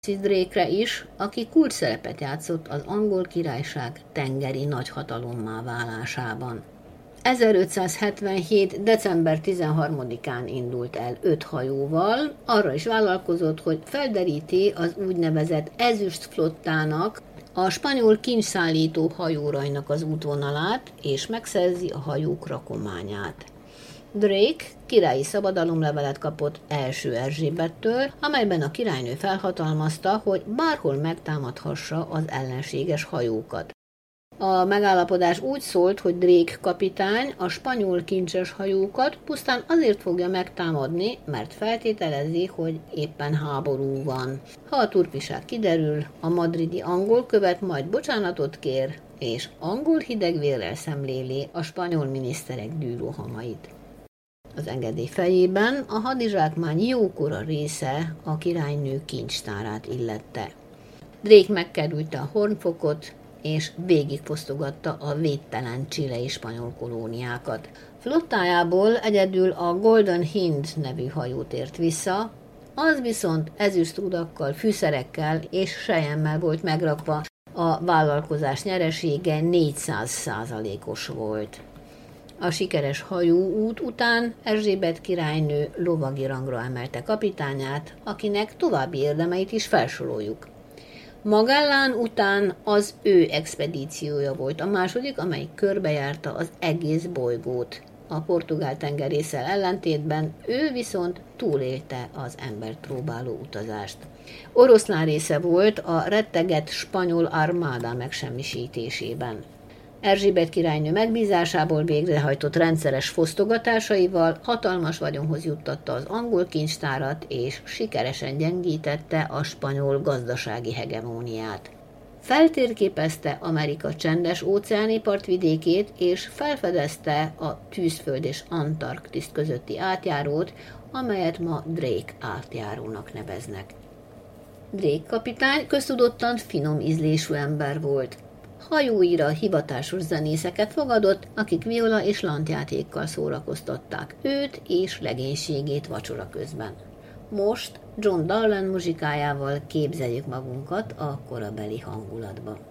Drake-re is, aki kulcsszerepet játszott az Angol Királyság tengeri nagyhatalommá válásában. 1577. december 13-án indult el 5 hajóval, arra is vállalkozott, hogy felderíti az úgynevezett Ezüst flottának, a spanyol kincsszállító hajórajnak az útvonalát, és megszerzi a hajók rakományát. Drake királyi szabadalomlevelet kapott első Erzsébettől, amelyben a királynő felhatalmazta, hogy bárhol megtámadhassa az ellenséges hajókat. A megállapodás úgy szólt, hogy Drake kapitány a spanyol kincses hajókat pusztán azért fogja megtámadni, mert feltételezi, hogy éppen háború van. Ha a turpiság kiderül, a madridi angol követ majd bocsánatot kér, és angol hidegvérrel szemléli a spanyol miniszterek dűrohamait. Az engedély fejében a hadizsákmány jókora része a királynő kincstárát illette. Drake megkerülte a Hornfokot, és végigfosztogatta a védtelen chilei spanyol kolóniákat. Flottájából egyedül a Golden Hind nevű hajó tért vissza, az viszont ezüstrudakkal, fűszerekkel és selyemmel volt megrakva, a vállalkozás nyeresége 400%-os volt. A sikeres hajóút után Erzsébet királynő lovagi rangra emelte kapitányát, akinek további érdemeit is felsoroljuk. Magellán után az ő expedíciója volt a második, amely körbejárta az egész bolygót. A portugál tengerésszel ellentétben ő viszont túlélte az embert próbáló utazást. Oroszlán része volt a rettegett spanyol armáda megsemmisítésében. Erzsébet királynő megbízásából végrehajtott rendszeres fosztogatásaival hatalmas vagyonhoz juttatta az angol kincstárat, és sikeresen gyengítette a spanyol gazdasági hegemóniát. Feltérképezte Amerika csendes óceáni partvidékét, és felfedezte a Tűzföld és Antarktisz közötti átjárót, amelyet ma Drake átjárónak neveznek. Drake kapitány köztudottan finom ízlésű ember volt. Hajóira hivatásos zenészeket fogadott, akik viola és lantjátékkal szórakoztatták őt és legénységét vacsora közben. Most John Darlan muzsikájával képzeljük magunkat a korabeli hangulatba.